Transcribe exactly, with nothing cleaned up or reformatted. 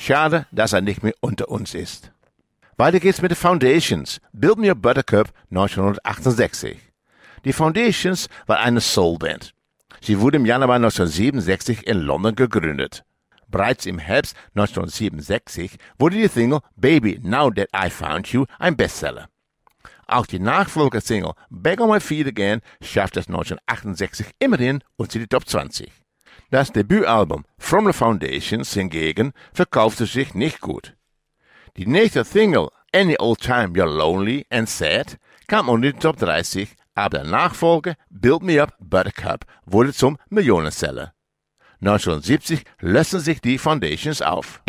Schade, dass er nicht mehr unter uns ist. Weiter geht's mit den Foundations. Build Me a Buttercup neunzehnhundertachtundsechzig. Die Foundations war eine Soulband. Sie wurde im Januar neunzehnhundertsiebenundsechzig in London gegründet. Bereits im Herbst neunzehnhundertsiebenundsechzig wurde die Single Baby Now That I Found You ein Bestseller. Auch die Nachfolgersingle Back on My Feet Again schaffte es neunzehnhundertachtundsechzig immerhin unter die Top zwanzig. Das Debütalbum From the Foundations hingegen verkaufte sich nicht gut. Die nächste Single Any Old Time You're Lonely and Sad kam unter die Top dreißig, aber der Nachfolger Build Me Up Buttercup wurde zum Millionenseller. neunzehnhundertsiebzig lösten sich die Foundations auf.